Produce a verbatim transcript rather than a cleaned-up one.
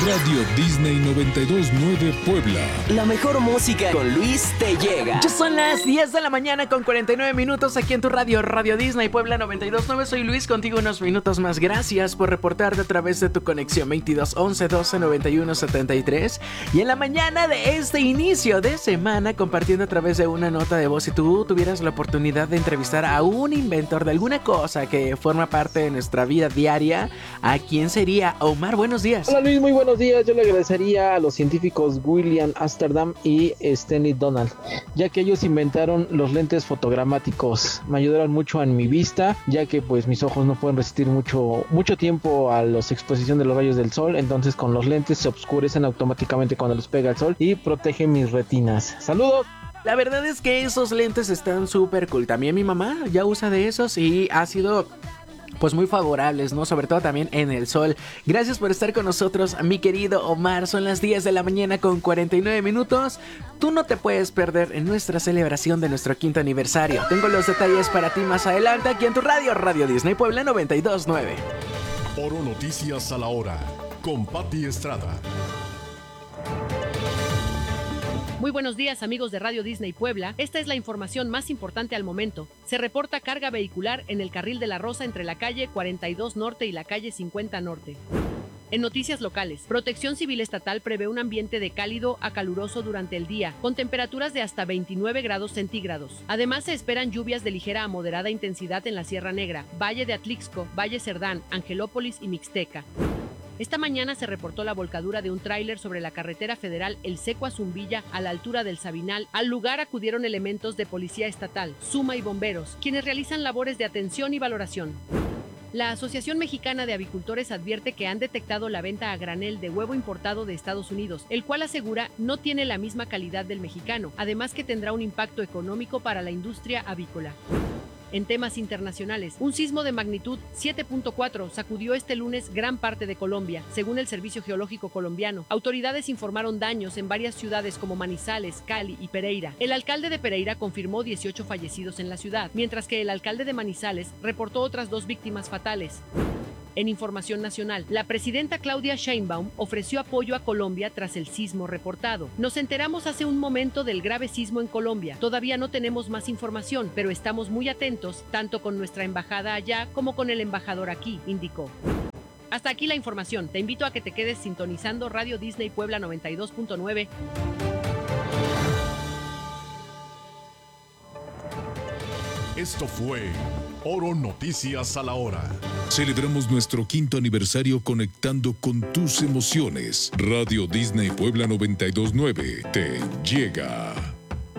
Radio Disney noventa y dos punto nueve Puebla. La mejor música con Luis te llega. Ya son las diez de la mañana con cuarenta y nueve minutos aquí en tu radio, Radio Disney Puebla noventa y dos punto nueve. Soy Luis, contigo unos minutos más. Gracias por reportarte a través de tu conexión veintidós once doce noventa y uno setenta y tres. Y en la mañana de este inicio de semana, compartiendo a través de una nota de voz, si tú tuvieras la oportunidad de entrevistar a un inventor de alguna cosa que forma parte de nuestra vida diaria, ¿a quién sería? Omar, buenos días. Hola Luis, muy buenos días. Yo le agradecería a los científicos William Amsterdam y Stanley Donald, ya que ellos inventaron los lentes fotogramáticos. Me ayudaron mucho en mi vista, ya que pues mis ojos no pueden resistir mucho, mucho tiempo a la exposición de los rayos del sol. Entonces con los lentes se oscurecen automáticamente cuando los pega el sol y protegen mis retinas. ¡Saludos! La verdad es que esos lentes están súper cool. También mi mamá ya usa de esos y ha sido pues muy favorables, ¿no? Sobre todo también en el sol. Gracias por estar con nosotros, mi querido Omar. Son las diez de la mañana con cuarenta y nueve minutos. Tú no te puedes perder en nuestra celebración de nuestro quinto aniversario. Tengo los detalles para ti más adelante aquí en tu radio, Radio Disney Puebla noventa y dos punto nueve. Oro Noticias a la hora, con Pati Estrada. Muy buenos días, amigos de Radio Disney Puebla. Esta es la información más importante al momento. Se reporta carga vehicular en el carril de la Rosa entre la calle cuarenta y dos Norte y la calle cincuenta Norte. En noticias locales, Protección Civil Estatal prevé un ambiente de cálido a caluroso durante el día, con temperaturas de hasta veintinueve grados centígrados. Además, se esperan lluvias de ligera a moderada intensidad en la Sierra Negra, Valle de Atlixco, Valle Cerdán, Angelópolis y Mixteca. Esta mañana se reportó la volcadura de un tráiler sobre la carretera federal El Seco a Zumbilla, a la altura del Sabinal. Al lugar acudieron elementos de Policía Estatal, SUMA y bomberos, quienes realizan labores de atención y valoración. La Asociación Mexicana de Avicultores advierte que han detectado la venta a granel de huevo importado de Estados Unidos, el cual asegura no tiene la misma calidad del mexicano, además que tendrá un impacto económico para la industria avícola. En temas internacionales, un sismo de magnitud siete punto cuatro sacudió este lunes gran parte de Colombia. Según el Servicio Geológico Colombiano, autoridades informaron daños en varias ciudades como Manizales, Cali y Pereira. El alcalde de Pereira confirmó dieciocho fallecidos en la ciudad, mientras que el alcalde de Manizales reportó otras dos víctimas fatales. En información nacional, la presidenta Claudia Sheinbaum ofreció apoyo a Colombia tras el sismo reportado. Nos enteramos hace un momento del grave sismo en Colombia. Todavía no tenemos más información, pero estamos muy atentos, tanto con nuestra embajada allá como con el embajador aquí, indicó. Hasta aquí la información. Te invito a que te quedes sintonizando Radio Disney Puebla noventa y dos punto nueve. Esto fue Oro Noticias a la hora. Celebramos nuestro quinto aniversario conectando con tus emociones. Radio Disney Puebla noventa y dos punto nueve te llega.